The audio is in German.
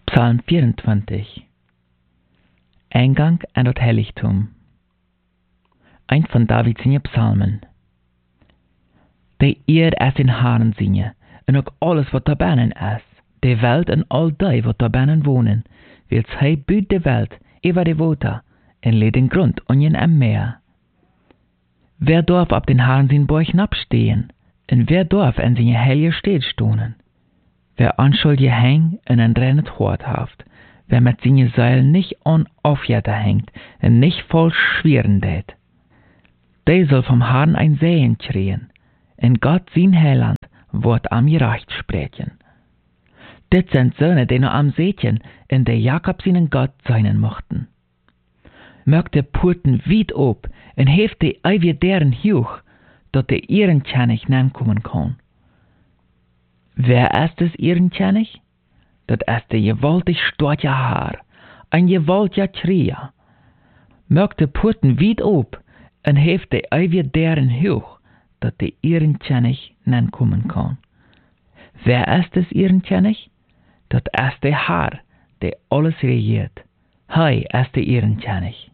Psalm 24. Eingang in het heiligtum. Een van Davids psalmen. De eer is in Herren zingen, en ook alles wat daarbinnen is. De welt en al die wat daarbinnen wonen, wils hij buit de welt, over de water, en leed den grond onjen en meer. Wer darf op den Herren zijn borg napstehen, en wer darf in zijn heilige stad stonen? Wer anschuldige hang en een rennet hort haft, wer met zijn Seil nicht an Aufjäter hängt en nicht voll schweren deed. Der soll vom Herrn ein Segen kregen, en Gott sein Heiland wird am Gerecht sprechen. Dit sind Söhne, die nur am Seetchen in der Jakob seinen Gott sein mochten. Mögt der Purten weit op en heeft de ewig deren hoch, dat de ihren Tjennig kommen kann. Wer ist es ihren Tjennig? Dat ist der gewaltig stortje Haar, ein gewaltiger Krier. Mögt der Purten weit op en heeft de ewig deren hoch, dat de ihren Tjennig kommen kann. Wer ist es ihren Tjennig? Dat ist der Herr, der alles regiert. Hij ist der ihren Tjennig.